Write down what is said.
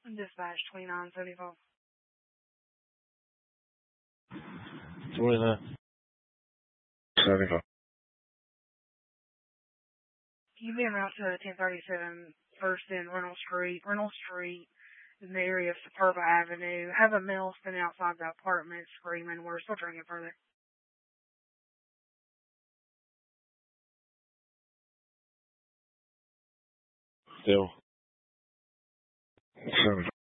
Dispatch 2975. 2975. You be en route to 1037 First and Reynolds Street. Reynolds Street in the area of Superba Avenue. Have a male standing outside the apartment screaming. We're still trying to get further. Still. 75.